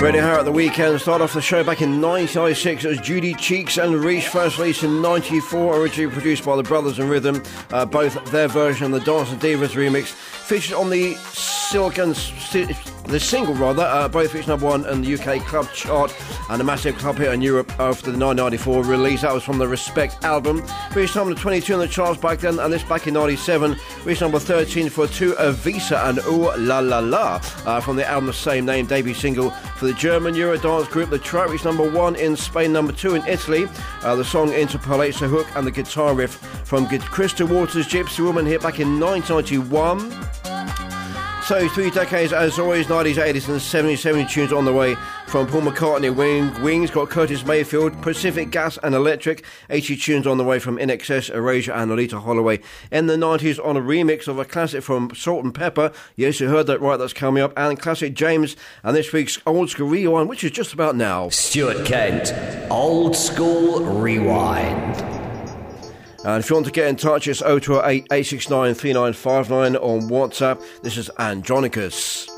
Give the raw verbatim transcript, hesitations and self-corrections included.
Freddie Harris at the weekend. Started off the show back in nineteen ninety-six. It was Judy Cheeks and Reach, first released in ninety-four, originally produced by the Brothers in Rhythm. Uh, both their version and the Dance and Divas remix. Featured on the Silk and the single rather, uh, both reached number one in the U K club chart and a massive club hit in Europe after the nineteen ninety-four release. That was from the Respect album. Reached number twenty-two in the charts back then, and this back in ninety-seven reached number thirteen for Two Avisa and Ooh La La La uh, from the album the same name, debut single for the German Eurodance group. The track reached number one in Spain, number two in Italy. Uh, the song interpolates a hook and the guitar riff from Crystal Waters' Gypsy Woman hit back in nineteen ninety-one. So three decades as always, nineties, eighties and seventies, seventy tunes on the way from Paul McCartney, Wing, Wings, got Curtis Mayfield, Pacific Gas and Electric, eighty tunes on the way from I N X S, Erasure and Lolita Holloway. In the nineties on a remix of a classic from Salt and Pepper, yes you heard that right, that's coming up, and classic James, and this week's Old School Rewind, which is just about now. Stuart Kent, Old School Rewind. And if you want to get in touch, it's oh two oh eight, eight six nine, three nine five nine on WhatsApp. This is Andronicus.